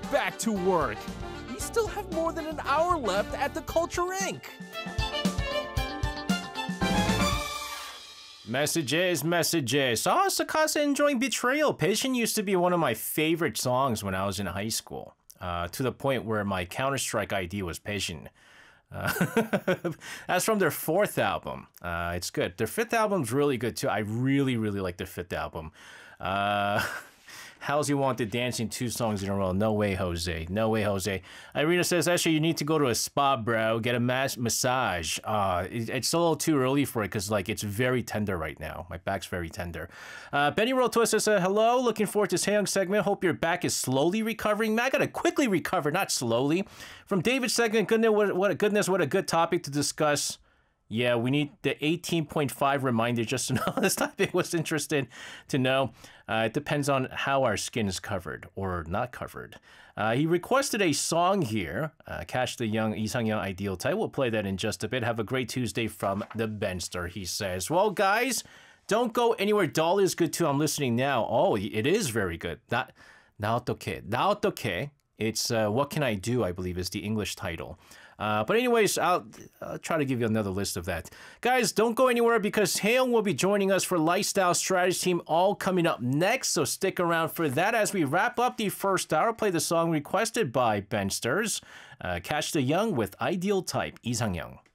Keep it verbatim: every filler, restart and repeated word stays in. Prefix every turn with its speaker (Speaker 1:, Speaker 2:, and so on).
Speaker 1: back to work. We still have more than an hour left at the Culture Incorporated. Messages, messages. Oh, Sakasa enjoying Betrayal. Patient used to be one of my favorite songs when I was in high school. Uh, to the point where my Counter-Strike I D was Patient. Uh, that's from their fourth album. Uh, it's good. Their fifth album's really good too. I really, really like their fifth album. Uh, How's You Want to Dancing two songs in a row. No way, Jose. No way, Jose. Irina says, actually, you need to go to a spa, bro. Get a mas massage. Uh, it, it's a little too early for it because, like, it's very tender right now. My back's very tender. Uh, Benny Roll to us says, uh, hello. Looking forward to this Haeyoung segment. Hope your back is slowly recovering. Man, I gotta quickly recover, not slowly. From David's segment, goodness, what, what a goodness, what a good topic to discuss. Yeah, we need the eighteen point five reminder just to know this topic was interested to know. Uh, it depends on how our skin is covered or not covered. Uh, he requested a song here, uh, Catch the Young, Lee Sang-young Ideal Type. We'll play that in just a bit. Have a great Tuesday from the Benster, he says. Well, guys, don't go anywhere. Dolly is good too. I'm listening now. Oh, it is very good. That, 나 어떡해. 나 어떡해. It's uh, What Can I Do, I believe, is the English title. Uh, but anyways, I'll, I'll try to give you another list of that. Guys, don't go anywhere because Haeyoung will be joining us for Lifestyle Strategy Team all coming up next. So stick around for that as we wrap up the first hour. Play the song requested by Bensters. Uh, Catch the Young with Ideal Type, Lee Sang-young.